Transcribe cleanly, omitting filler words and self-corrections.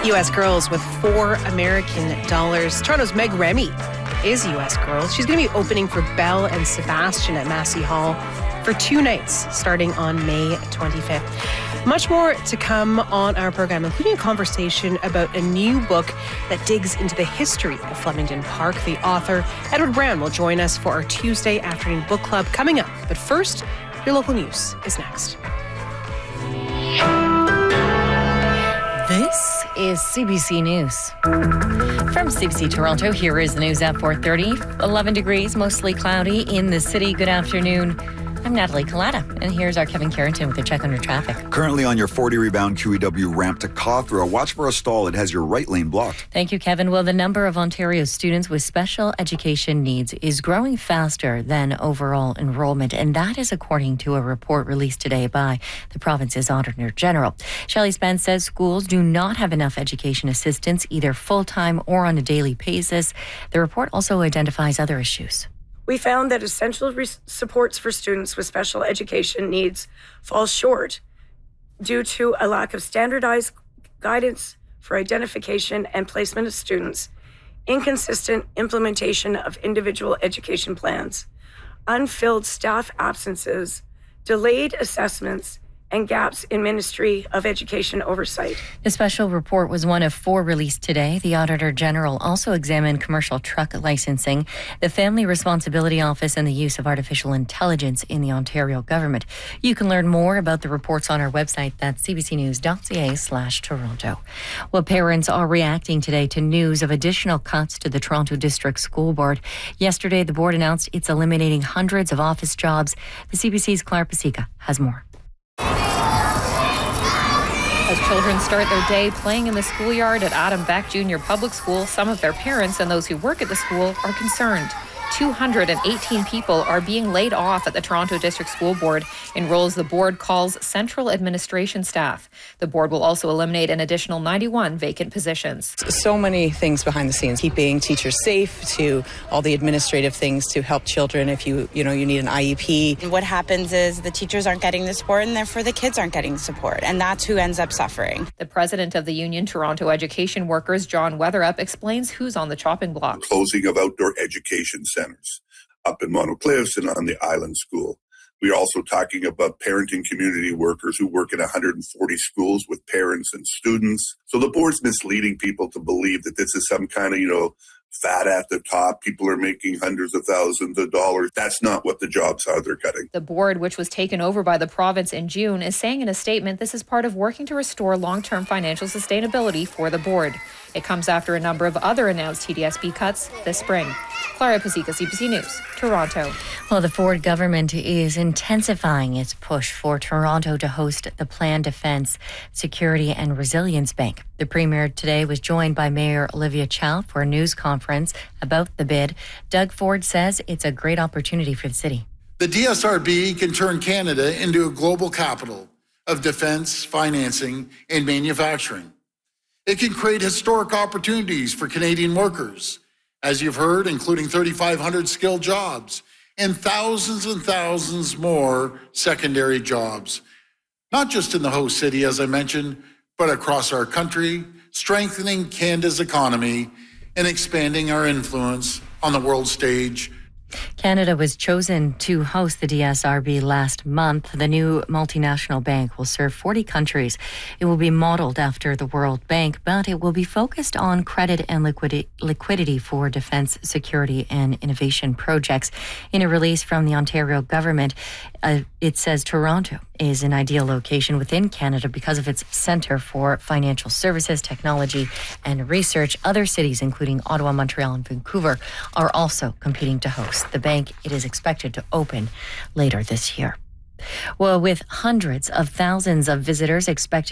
U.S. girls with $4 American. Toronto's Meg Remy is U.S. girls. She's going to be opening for Belle and Sebastian at Massey Hall for 2 nights starting on May 25th. Much more to come on our program, including a conversation about a new book that digs into the history of Flemington Park. The author, Edward Brown, will join us for our Tuesday afternoon book club coming up. But first, your local news is next. This is CBC News. From CBC Toronto, here is the news at 4:30. 11 degrees, mostly cloudy in the city. Good afternoon. I'm Natalie Collada, and here's our Kevin Carrington with a check on your traffic. Currently on your 40 rebound QEW ramp to Cawthra. Watch for a stall. It has your right lane blocked. Thank you, Kevin. Well, the number of Ontario students with special education needs is growing faster than overall enrollment, and that is according to a report released today by the province's Auditor General. Shelley Spence says schools do not have enough education assistants, either full-time or on a daily basis. The report also identifies other issues. We found that essential supports for students with special education needs fall short due to a lack of standardized guidance for identification and placement of students, inconsistent implementation of individual education plans, unfilled staff absences, delayed assessments, and gaps in Ministry of Education oversight. The special report was one of 4 released today. The Auditor General also examined commercial truck licensing, the Family Responsibility Office, and the use of artificial intelligence in the Ontario government. You can learn more about the reports on our website. That's cbcnews.ca/Toronto. Well, parents are reacting today to news of additional cuts to the Toronto District School Board. Yesterday, the board announced it's eliminating hundreds of office jobs. The CBC's Clara Pasica has more. As children start their day playing in the schoolyard at Adam Beck Junior Public School, some of their parents and those who work at the school are concerned. 218 people are being laid off at the Toronto District School Board in roles the board calls central administration staff. The board will also eliminate an additional 91 vacant positions. So many things behind the scenes, keeping teachers safe to all the administrative things to help children if you need an IEP. What happens is the teachers aren't getting the support and therefore the kids aren't getting the support, and that's who ends up suffering. The president of the union, Toronto Education Workers, John Weatherup, explains who's on the chopping block. Closing of outdoor education centres up in Monocliffs and on the Island School. We are also talking about parenting community workers who work in 140 schools with parents and students. So the board's misleading people to believe that this is some kind of, fat at the top. People are making hundreds of thousands of dollars. That's not what the jobs are they're cutting. The board, which was taken over by the province in June, is saying in a statement this is part of working to restore long-term financial sustainability for the board. It comes after a number of other announced TDSB cuts this spring. Clara Pasica, CBC News, Toronto. Well, the Ford government is intensifying its push for Toronto to host the Planned Defence, Security and Resilience Bank. The Premier today was joined by Mayor Olivia Chow for a news conference about the bid. Doug Ford says it's a great opportunity for the city. The DSRB can turn Canada into a global capital of defence, financing and manufacturing. It can create historic opportunities for Canadian workers, as you've heard, including 3,500 skilled jobs and thousands more secondary jobs, not just in the host city, as I mentioned, but across our country, strengthening Canada's economy and expanding our influence on the world stage. Canada was chosen to host the DSRB last month. The new multinational bank will serve 40 countries. It will be modeled after the World Bank, but it will be focused on credit and liquidity for defence, security and innovation projects. In a release from the Ontario government, it says Toronto is an ideal location within Canada because of its centre for financial services, technology and research. Other cities, including Ottawa, Montreal and Vancouver, are also competing to host the bank. It is expected to open later this year. Well, with hundreds of thousands of visitors expected